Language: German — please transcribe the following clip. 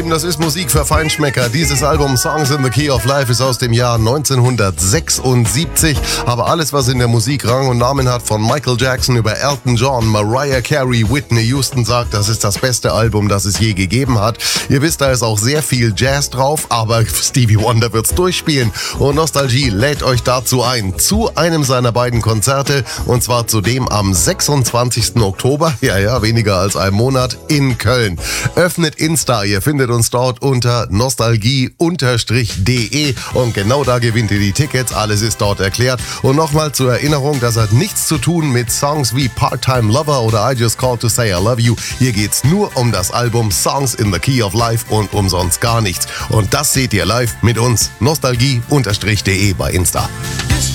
Das ist Musik für Feinschmecker. Dieses Album Songs in the Key of Life ist aus dem Jahr 1976. Aber alles, was in der Musik Rang und Namen hat, von Michael Jackson über Elton John, Mariah Carey, Whitney Houston, sagt, das ist das beste Album, das es je gegeben hat. Ihr wisst, da ist auch sehr viel Jazz drauf, aber Stevie Wonder wird's durchspielen. Und Nostalgie lädt euch dazu ein, zu einem seiner beiden Konzerte, und zwar zu dem am 26. Oktober, ja, weniger als einem Monat, in Köln. Öffnet Insta, ihr findet uns dort unter nostalgie_de und genau da gewinnt ihr die Tickets, alles ist dort erklärt. Und nochmal zur Erinnerung, das hat nichts zu tun mit Songs wie Part-Time Lover oder I Just Called to Say I Love You. Hier geht's nur um das Album Songs in the Key of Life und umsonst gar nichts. Und das seht ihr live mit uns, nostalgie_de bei Insta.